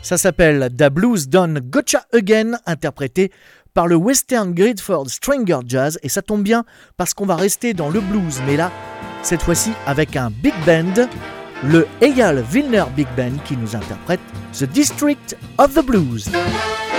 Ça s'appelle Da Blues Done Gotcha Again, interprété par le Western Gridford Stringer Jazz, et ça tombe bien parce qu'on va rester dans le blues, mais là, cette fois-ci avec un big band, le Eyal Wilner Big Band qui nous interprète The District of the Blues.